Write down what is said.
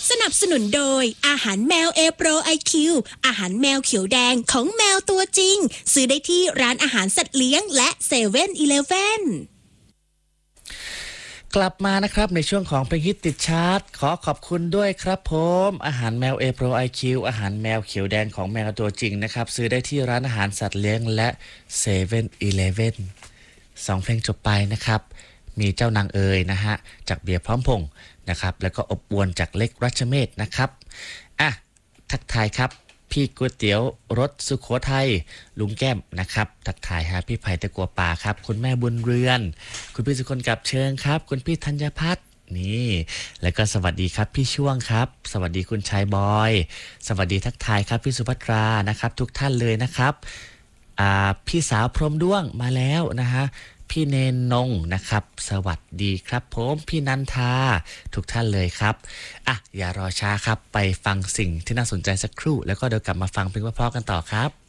สนับสนุนโดยอาหารแมวเอโปรไอคิวอาหารแมวเขียวแดงของแมวตัวจริงซื้อได้ที่ร้านอาหารสัตว์เลี้ยงและ7-Eleven กลับมานะครับในช่วงของเพลงฮิตติดชาร์ตขอขอบคุณด้วยครับผมอาหารแมวเอโปรไอคิวอาหารแมวเขียวแดงของแมวตัวจริงนะครับซื้อได้ที่ร้านอาหารสัตว์เลี้ยงและ7-Eleven 2เพลงจบไปนะครับมีเจ้านางเอ๋ยนะฮะจากเบียร์พร้อมพงษ์นะครับแล้วก็อบอวลจากเล็กรัชเมศนะครับอ่ะทักทายครับพี่ก๋วยเตี๋ยวรสสุโขทัยลุงแก้มนะครับทักทายฮะพี่ไผ่ตะกัวป่าครับคุณแม่บุญเรือนคุณพี่สุคนกับเชิงครับคุณพี่ธัญพัฒน์นี่แล้วก็สวัสดีครับพี่ช่วงครับสวัสดีคุณชายบอยสวัสดีทักทายครับพี่สุภัตรานะครับทุกท่านเลยนะครับพี่สาวพรหมด้วงมาแล้วนะฮะพี่เนนนงนะครับสวัสดีครับผมพี่นันทาทุกท่านเลยครับอ่ะอย่ารอช้าครับไปฟังสิ่งที่น่าสนใจสักครู่แล้วก็เดี๋ยวกลับมาฟังเพลงเพราะๆกันต่อครับ